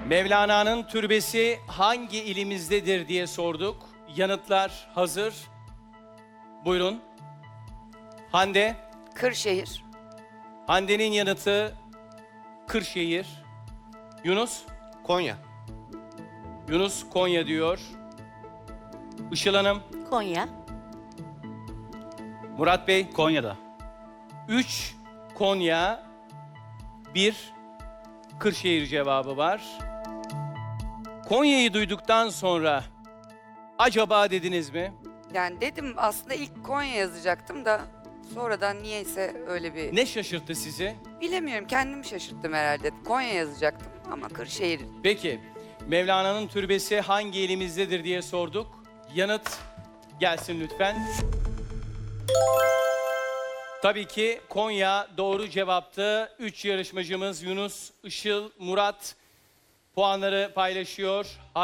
Mevlana'nın türbesi hangi ilimizdedir diye sorduk. Yanıtlar hazır. Buyurun. Hande. Kırşehir. Hande'nin yanıtı Kırşehir. Yunus. Konya. Yunus Konya diyor. Işıl Hanım. Konya. Murat Bey. Konya'da. 3 Konya, 1 Kırşehir cevabı var. Konya'yı duyduktan sonra acaba dediniz mi? Yani dedim aslında ilk Konya yazacaktım da sonradan niyeyse öyle bir... Ne şaşırttı sizi? Bilemiyorum, kendimi şaşırttım herhalde. Konya yazacaktım ama Kırşehir. Peki, Mevlana'nın türbesi hangi elimizdedir diye sorduk. Yanıt gelsin lütfen. Tabii ki Konya doğru cevaptı. 3 yarışmacımız Yunus, Işıl, Murat puanları paylaşıyor.